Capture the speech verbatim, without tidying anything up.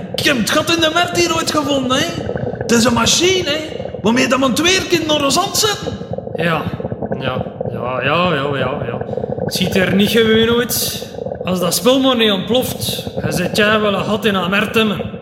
Ik heb het gat in de Mert hier ooit gevonden, hè. Het is een machine, hè. Waarmee dat man twee keer naar de zand zetten. Ja, ja, ja, ja, ja, ja, ja. Het ziet er niet gewoon uit. Als dat spul maar niet ontploft, dan zit jij wel een gat in aan Mert, hè, man.